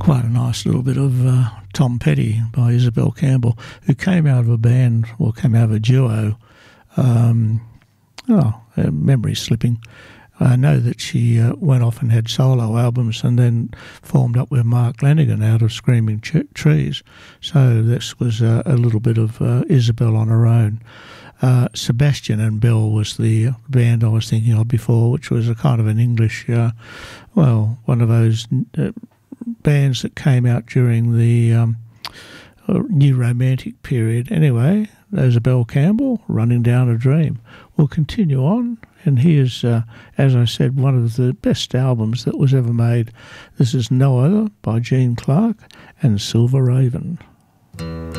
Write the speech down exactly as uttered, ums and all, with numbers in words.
quite a nice little bit of uh, Tom Petty by Isabel Campbell, who came out of a band, or came out of a duo. Um, oh, uh, memory slipping. I know that she uh, went off and had solo albums and then formed up with Mark Lanigan out of Screaming Ch- Trees. So this was uh, a little bit of uh, Isabel on her own. Uh, Sebastian and Bell was the band I was thinking of before, which was a kind of an English, uh, well, one of those uh, bands that came out during the um, New Romantic period. Anyway, Isabel Campbell, Running Down a Dream. We'll continue on, and here's, uh, as I said, one of the best albums that was ever made. This is No Other by Gene Clark and Silver Raven.